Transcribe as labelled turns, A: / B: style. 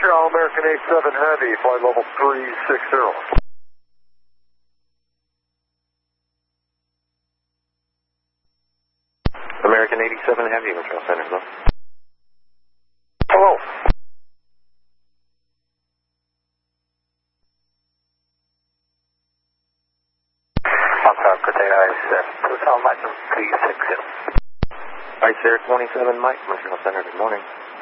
A: Roger, All American 87 Heavy, flight level 360.
B: American 87 Heavy, Control Center, hello.
A: Hello.
B: Hong Kong, Ice Air 27 Mike, Control Center, good morning.